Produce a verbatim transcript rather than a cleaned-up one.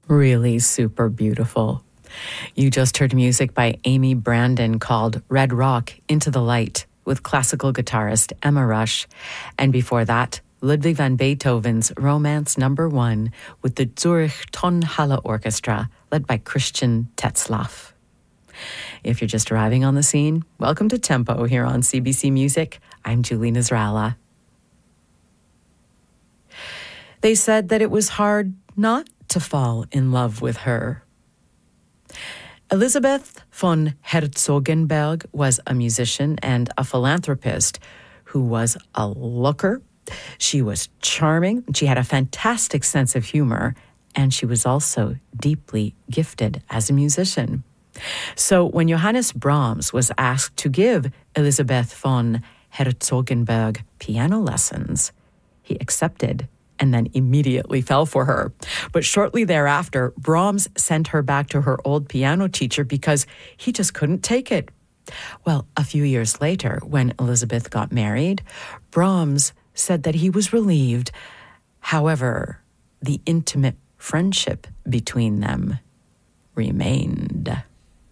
Really super beautiful. You just heard music by Amy Brandon called Red Rock Into the Light with classical guitarist Emma Rush. And before that, Ludwig van Beethoven's Romance Number One with the Zurich Tonhalle Orchestra led by Christian Tetzlaff. If you're just arriving on the scene, welcome to Tempo here on C B C Music. I'm Julie Nasrallah. They said that it was hard not to fall in love with her. Elisabeth von Herzogenberg was a musician and a philanthropist who was a looker. She was charming. She had a fantastic sense of humor, and she was also deeply gifted as a musician. So when Johannes Brahms was asked to give Elisabeth von Herzogenberg piano lessons, he accepted and then immediately fell for her. But shortly thereafter, Brahms sent her back to her old piano teacher because he just couldn't take it. Well, a few years later, when Elisabeth got married, Brahms said that he was relieved. However, the intimate friendship between them remained.